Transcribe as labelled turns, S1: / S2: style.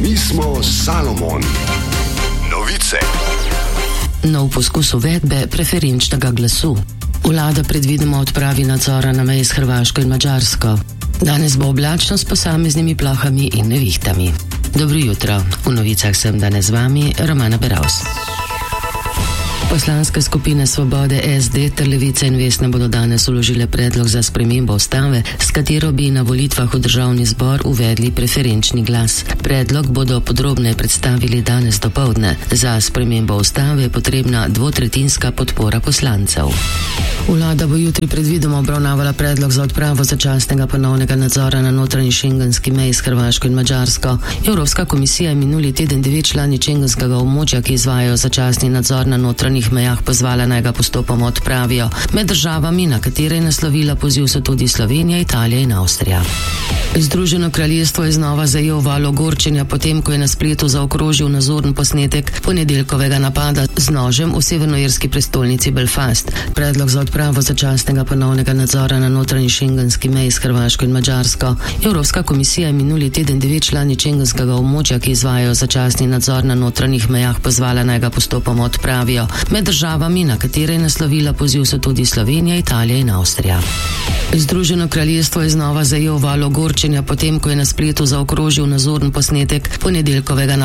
S1: Mi smo Salomon. Novice.
S2: Nov poskus uvedbe preferenčnega glasu. Vlada predvidoma odpravi nadzora na meji s Hrvaško in Madžarsko. Danes bo oblačno s posameznimi plohami in nevihtami. Dobro jutro, v novicah sem danes z vami Romana Beravs. Poslanske skupine Svobode, SD ter Levice in Vesne bodo danes vložile predlog za spremembo ustave, s katero bi na volitvah v državni zbor uvedli preferenčni glas. Predlog bodo podrobneje predstavili danes dopoldne. Za spremembo ustave je potrebna dvotretjinska podpora poslancev. Vlada bo jutri predvidoma obravnavala predlog za odpravo začasnega ponovnega nadzora na notranji šengenski meji s Hrvaško in Madžarsko. Evropska komisija je minuli teden 9 člani šengenskega območja, ki izvajajo začasni nadzor na notranjih mejah, pozvala naj ga postopoma odpravijo. Med državami, na katere je naslovila poziv, so tudi Slovenija, Italija in Avstrija. Združeno kraljestvo je znova zajel val ogorčenja, potem ko je na spletu zaokrožil nazoren posnetek ponedeljkovega napada z nožem v severnoirski prestolnici Belfast. Predlog za odpravo začasnega ponovnega nadzora na notranji šengenski meji s Hrvaško in Madžarsko. Evropska komisija je minuli teden 9 člani šengenskega območja, ki izvajajo začasni nadzor na notranjih mejah, pozvala naj ga postopoma odpravijo. Med državami, na katere je naslovila poziv, so tudi Slovenija, Italija in Avstrija. Združeno kraljestvo je znova zajel val ogorčenja, potem ko je na spletu zaokrožil nazoren posnetek ponedeljkovega napada